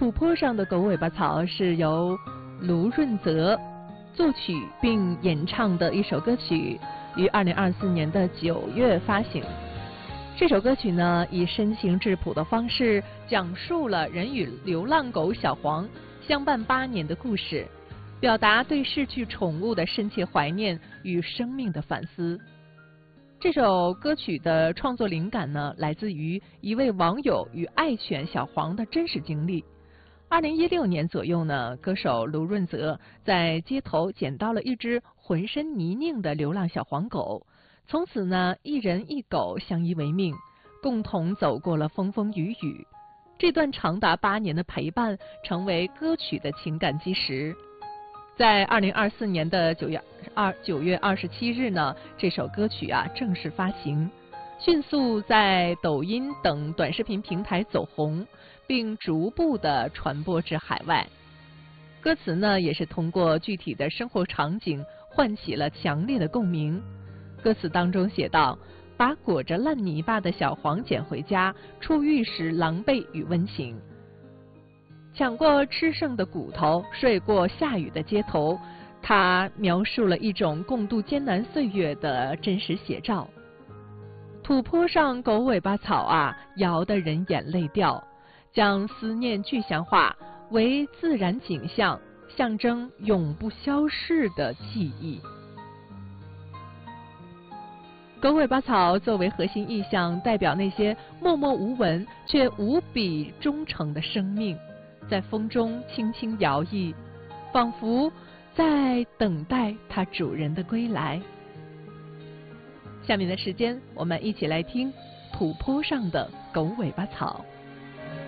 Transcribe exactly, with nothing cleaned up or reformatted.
土坡上的狗尾巴草是由卢润泽作曲并演唱的一首歌曲，于二零二四年的九月发行。这首歌曲呢，以深情质朴的方式讲述了人与流浪狗小黄相伴八年的故事，表达对逝去宠物的深切怀念与生命的反思。这首歌曲的创作灵感呢，来自于一位网友与爱犬小黄的真实经历。二零一六年左右呢，歌手卢润泽在街头捡到了一只浑身泥泞的流浪小黄狗，从此呢，一人一狗相依为命，共同走过了风风雨雨。这段长达八年的陪伴，成为歌曲的情感基石。在二零二四年的九月二九月二十七日呢，这首歌曲啊正式发行，迅速在抖音等短视频平台走红，并逐步的传播至海外。歌词呢，也是通过具体的生活场景唤起了强烈的共鸣。歌词当中写道：把裹着烂泥巴的小黄捡回家，出狱时狼狈与温情。抢过吃剩的骨头，睡过下雨的街头，他描述了一种共度艰难岁月的真实写照。土坡上狗尾巴草啊，摇得人眼泪掉，将思念具象化为自然景象，象征永不消逝的记忆。狗尾巴草作为核心意象，代表那些默默无闻却无比忠诚的生命，在风中轻轻摇曳，仿佛在等待它主人的归来。下面的时间，我们一起来听土坡上的狗尾巴草。